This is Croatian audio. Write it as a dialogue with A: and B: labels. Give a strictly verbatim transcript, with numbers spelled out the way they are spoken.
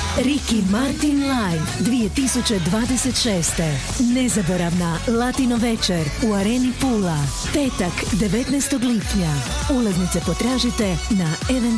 A: Ricky Martin Live dvije tisuće dvadeset šeste. Nezaboravna Latino večer u Areni Pula. Petak devetnaestog lipnja. Ulaznice potražite na event